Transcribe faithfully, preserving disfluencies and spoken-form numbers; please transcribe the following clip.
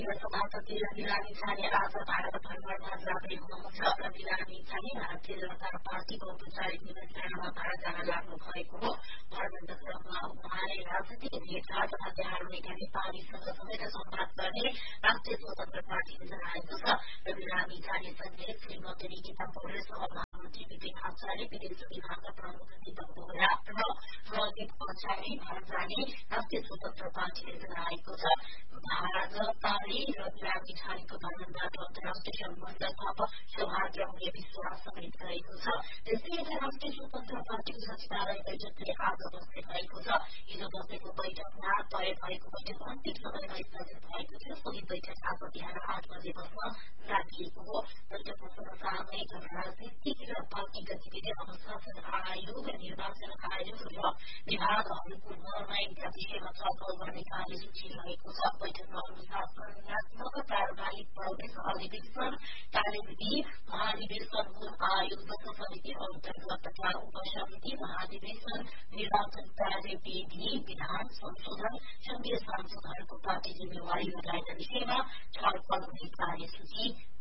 सभापति रवि लामी छाने आज भारत भ्रमणमा जाँदै हुनुहुन्छ। रवि लामी छाने भारतीय जनता पार्टीको औपचारिक निमन्त्रणामा भारत जान लाग्नु भएको हो। भ्रमणका क्रममा उहाँले राजनीतिक भेटघाट तथा त्यहाँ रहेका नेपालीसँग समेत संवाद गर्ने राष्ट्रिय स्वतन्त्र पार्टीले जनाएको छ। रवि लामी छाने सँगै श्रीमती निकिता पौडेल, सहमहामन्त्री विपिन आचार्य, विदेश विभागका प्रमुख दीपक बोहरा र प्रदीप आचार्य भारत जाने राष्ट्रिय स्वतन्त्र पार्टीले जनाएको छ। भाजपाले रवि लामी छानेको भ्रमणबाट अन्तर्राष्ट्रिय सम्बन्ध थप सौहार्द हुने विश्वास समेत गरेको छ। त्यसै गरी राष्ट्रिय स्वतन्त्र पार्टीको सचिवालय बैठकले आज बस्ने भएको छ। हिजो बसेको बैठकमा तय भएको बैठक अन्तिम समयमा स्थगित भएको थियो। सोही बैठक आज बिहान आठ बजे बस्न राखिएको हो। बैठक बस्न सामयिक राजनीतिक र पार्टी गतिविधि अनुशासन आयोग, निर्वाचन आयोग र विभागहरूको मनोनयनका विषयमा छलफल गर्ने कार्यसूची रहेको छ। बैठकमा अनुशासनात्मक कार्यवाही प्रवेश अधिवेशन, कार्यविधि महाधिवेशन, मूल आयोजक समिति अन्तर्गत तथा उपसमिति महाधिवेशन, निर्वाचन कार्यविधि, विधान संशोधन, संघीय सांसदहरूको पार्टी जिम्मेवारी लगायतका विषयमा छलफल हुने कार्यसूची